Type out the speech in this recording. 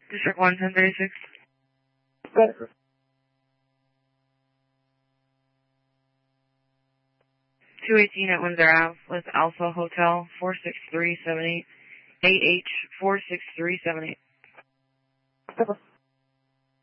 District 1, 1036. Better. 218 at Windsor Ave with Alpha Hotel 46378. AH 46378.